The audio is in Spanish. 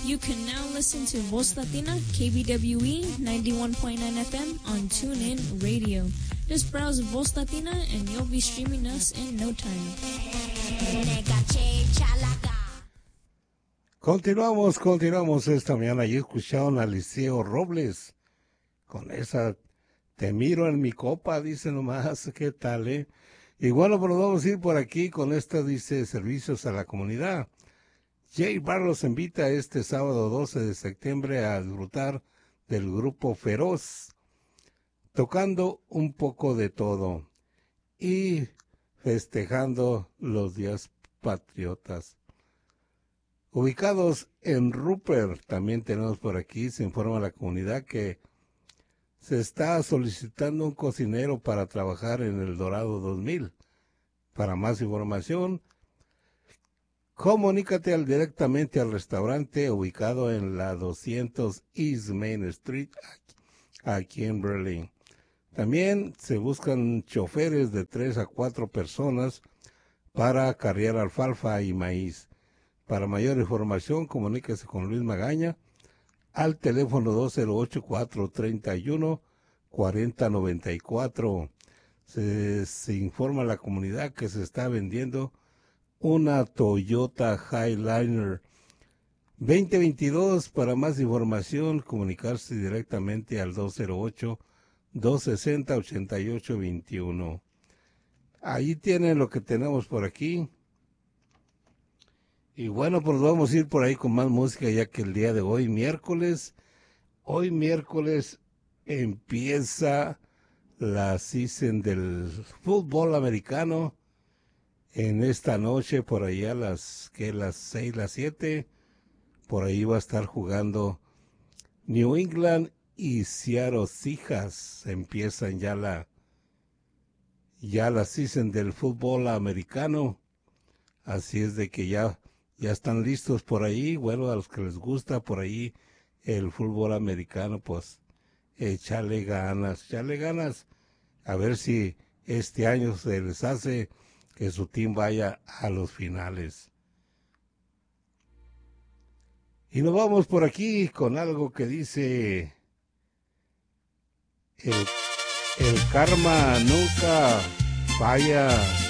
You can now listen to Voz Latina, KBWE 91.9 FM on TuneIn Radio. Just browse Voz Latina and you'll be streaming us in no time. Continuamos esta mañana y escucharon a Liceo Robles con esa Te miro en mi copa, dice nomás, ¿qué tal, eh? Y bueno, pues vamos a ir por aquí con esta, dice, servicios a la comunidad. Jay Barros invita este sábado 12 de septiembre a disfrutar del grupo Feroz, tocando un poco de todo y festejando los días patriotas. Ubicados en Rupert, también tenemos por aquí, se informa a la comunidad que se está solicitando un cocinero para trabajar en el Dorado 2000. Para más información, comunícate directamente al restaurante ubicado en la 200 East Main Street, aquí en Berlín. También se buscan choferes de 3 a 4 personas para cargar alfalfa y maíz. Para mayor información, comuníquese con Luis Magaña al teléfono 208-431-4094. Se informa a la comunidad que se está vendiendo una Toyota Highliner 2022. Para más información, comunicarse directamente al 208-260-8821. Ahí tienen lo que tenemos por aquí. Y bueno, pues vamos a ir por ahí con más música, ya que el día de hoy, miércoles, empieza la season del fútbol americano. En esta noche, por allá las 6, las 7, por ahí va a estar jugando New England y Seattle Seahawks. Empiezan ya la season del fútbol americano. Así es de que ya están listos por ahí. Bueno, a los que les gusta por ahí el fútbol americano, pues échale ganas. A ver si este año se les hace que su team vaya a los finales. Y nos vamos por aquí con algo que dice el karma nunca falla.